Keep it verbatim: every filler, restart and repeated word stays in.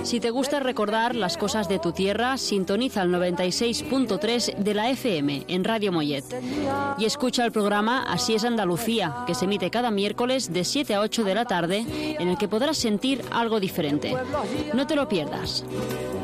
Si te gusta recordar las cosas de tu tierra, sintoniza el noventa y seis punto tres de la F M en Radio Mollet. Y escucha el programa Así es Andalucía, que se emite cada miércoles de siete a ocho de la tarde, en el que podrás sentir algo diferente. No te lo pierdas.